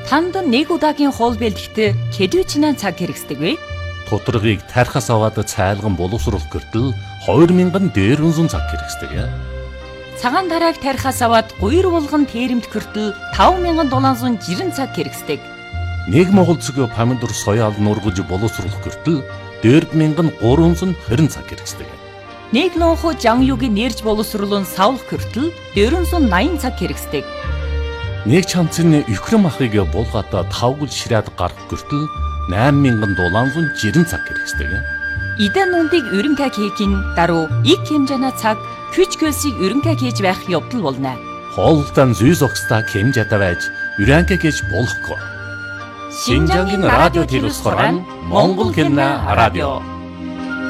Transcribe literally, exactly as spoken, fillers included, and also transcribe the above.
Танд нэг удаагийн хоол бэлтгэхэд хэдвэчнээ цаг хэрэгсдэг вэ? Тодорхойлыг тархаас аваад цайлган боловсруулах гэртэл хоёр мянган дээрвэн зуун цаг хэрэгсдэг. Цагаан дарааг тархаас аваад гуйр булган тэрэмт гэртэл таван мянган дулаан зуун жирэн цаг хэрэгсдэг. Нэг монгол цэгийн помидор соёал нургаж боловсруулах гэртэл дөрв мянган гурван зуун хорин цаг хэрэгсдэг. Нэг лонхо жангюгийн нэрж боловсруулан савлах гэртэл дөрвөн зуун наян цаг хэрэгсдэг. Нэг чамцны өхрөн махыг булгаад тавгал ширээд гарах гэртэл найман мянган дулаан зуун жирэн цаг хэрэгсдэг. Идэн нундыг өрөнгө хийхин даруй их хэмжээний цаг күч хөлсийг өрөнгө хийж байх явдал болно. Хоолтон зүй зогсдаа хэмжээтэй байж өрөнгө хийж болохгүй. Шинжангийн радио телевиз хорон Монгол хэмнэ радио